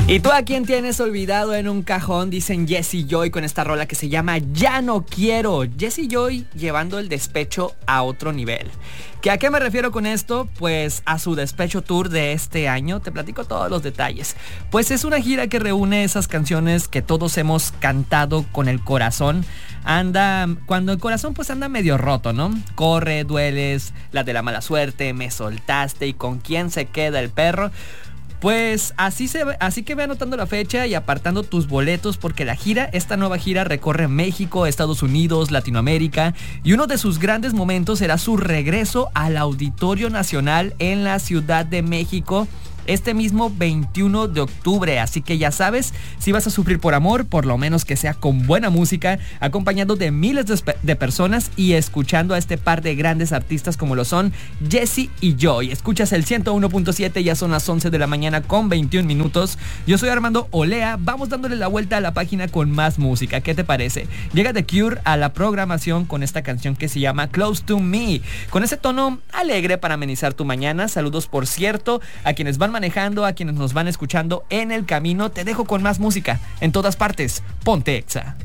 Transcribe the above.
¿Y tú a quién tienes olvidado en un cajón? Dicen Jessie Joy con esta rola que se llama Ya no quiero. Jessie Joy llevando el despecho a otro nivel. ¿Que a qué me refiero con esto? Pues a su despecho tour de este año. Te platico todos los detalles. Pues es una gira que reúne esas canciones que todos hemos cantado con el corazón. Cuando el corazón pues anda medio roto, ¿no? Corre, dueles, la de la mala suerte, me soltaste y con quién se queda el perro. Pues así que ve anotando la fecha y apartando tus boletos porque esta nueva gira recorre México, Estados Unidos, Latinoamérica y uno de sus grandes momentos será su regreso al Auditorio Nacional en la Ciudad de México este mismo 21 de octubre, así que ya sabes, si vas a sufrir por amor, por lo menos que sea con buena música, acompañado de miles de personas y escuchando a este par de grandes artistas como lo son Jessie y Joy. Escuchas el 101.7, ya son las 11 de la mañana con 21 minutos. Yo soy Armando Olea, vamos dándole la vuelta a la página con más música, ¿qué te parece? Llega The Cure a la programación con esta canción que se llama Close to Me, con ese tono alegre para amenizar tu mañana. Saludos, por cierto, a quienes van manejando, a quienes nos van escuchando en el camino. Te dejo con más música en todas partes. Ponte Exa.